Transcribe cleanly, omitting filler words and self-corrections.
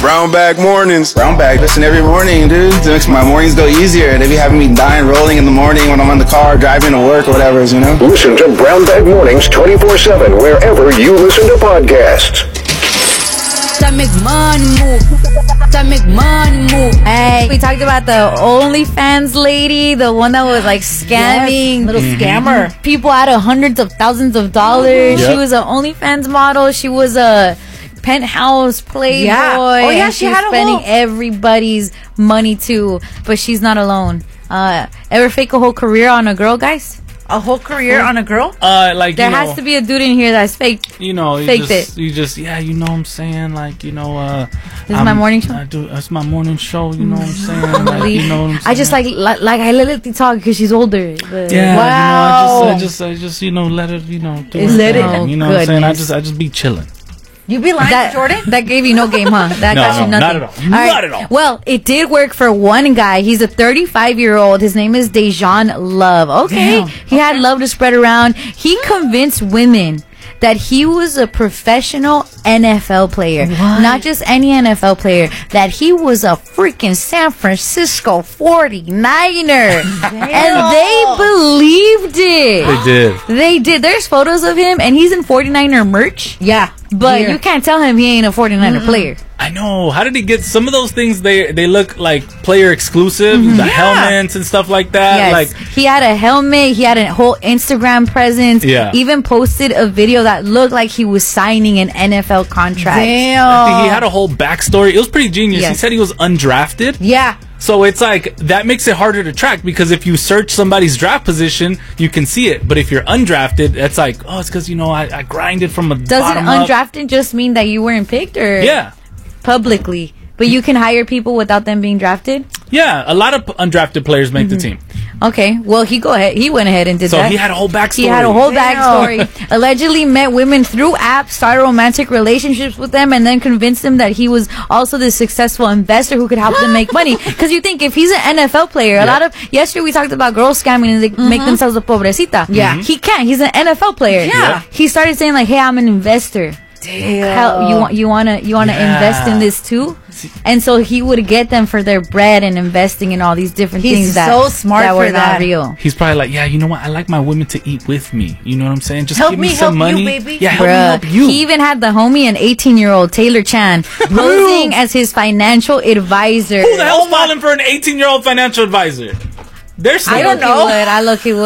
Brown bag mornings. Brown bag, listen every morning, dude. It makes my mornings go easier. They be having me dying rolling in the morning when I'm on the car driving to work or whatever, you know? Listen to Brown Bag Mornings 24/7 wherever you listen to podcasts. That make money move. That make money move. Hey, we talked about the OnlyFans lady, the one that was like scamming, little scammer. people out of hundreds of thousands of dollars. Yep. She was an OnlyFans model. She was a penthouse playboy. Yeah. Oh, yeah, and she was had a spending whole- everybody's money too. But she's not alone. Ever fake a whole career on a girl, guys? A whole career on a girl? Like, There you know, has to be a dude in here that's faked. you know, faked you just, yeah, you know what I'm saying? Like, you know, This is my morning show? It's my morning show, you know what I'm saying? Like, you know what I'm saying? I just like I let it talk because she's older. But Yeah, Wow. you know, I just, you know, let it, you know, do It's her let it- thing, oh, you know what I'm saying? goodness. I just be chilling. You be lying that, to Jordan? That gave you no game, huh? That No, got you no, nothing. not at all. Not at all. Well, it did work for one guy. He's a 35-year-old. His name is Dejan Love. Okay. Damn. He had love to spread around. He convinced women that he was a professional NFL player. What? Not just any NFL player. That he was a freaking San Francisco 49er. And they believed it. They did. They did. There's photos of him, and he's in 49er merch. Yeah. But Here. you can't tell him he ain't a 49er player. I know. How did he get some of those things? They look like player exclusive, the helmets and stuff like that. Yes. Like, He had a helmet. He had a whole Instagram presence. Yeah. Even posted a video that looked like he was signing an NFL contract. I think Damn. he had a whole backstory. It was pretty genius. He Yes. said he was undrafted. Yeah. So it's like, that makes it harder to track because if you search somebody's draft position, you can see it. But if you're undrafted, it's like, oh, it's because, you know, I grinded from a Does it bottom up. undrafted just mean that you weren't picked or Yeah. publicly? But you can hire people without them being drafted? Yeah. A lot of undrafted players make the team. Okay. Well, he went ahead and did So that. he had a whole backstory. He had a whole Damn. backstory. Allegedly met women through apps, started romantic relationships with them, and then convinced them that he was also this successful investor who could help them make money. Because you think if he's an NFL player, a lot of yesterday we talked about girls scamming and they make themselves a pobrecita. Yeah. He can't. He's an NFL player. Yeah. He started saying like, "Hey, I'm an investor. Damn. You wanna invest in this too?" And so he would get them for their bread and investing in all these different He's things that so smart that for were that. not real. He's probably like, yeah, you know what? I like my women to eat with me. You know what I'm saying? Just Help give me me some help you, money. baby. Yeah, help me Bruh, help you. he even had the homie, an 18-year-old Taylor Chan, posing as his financial advisor. Who the hell's falling for an 18-year-old financial advisor? There's I don't know. I look he would.